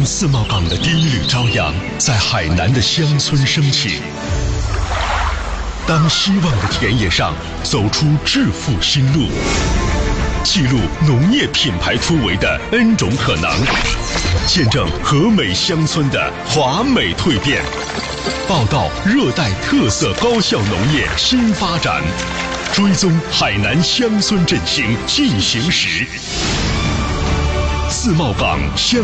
当自贸港的第一缕朝阳在海南的乡村升起，当希望的田野上走出致富新路，记录农业品牌突围的 N 种可能，见证和美乡村的华美蜕变，报道热带特色高效农业新发展，追踪海南乡村振兴进行时。自贸港乡